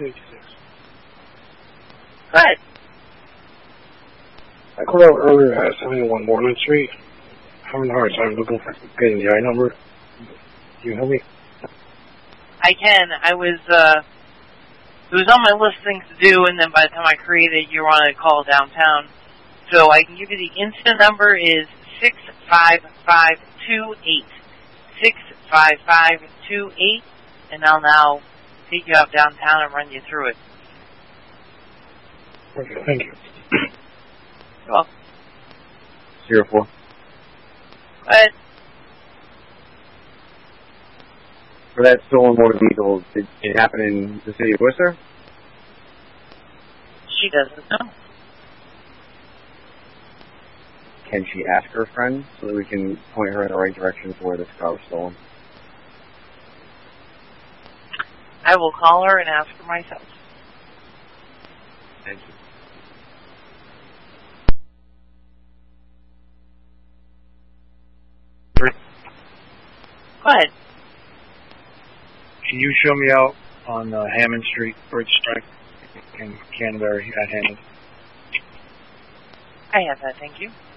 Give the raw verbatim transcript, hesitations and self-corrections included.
eighty-six. Go ahead. I called out earlier at seventy-one Moreland Street. Having a hard time looking for getting the I number. Can you help me? I can. I was, uh, it was on my list of things to do, and then by the time I created it, you wanted to call downtown. So I can give you the incident number is six five five two eight. six five five two eight, and I'll now take you up downtown and run you through it. Okay, thank you. You're welcome. Zero four. Go ahead. For that stolen motor vehicle, did it happen in the city of Worcester? She doesn't know. Can she ask her friend so that we can point her in the right direction to where this car was stolen? I will call her and ask her myself. Thank you. Go ahead. Can you show me out on uh, Hammond Street, Bridge Strike in Canterbury at Hammond? I have that, thank you.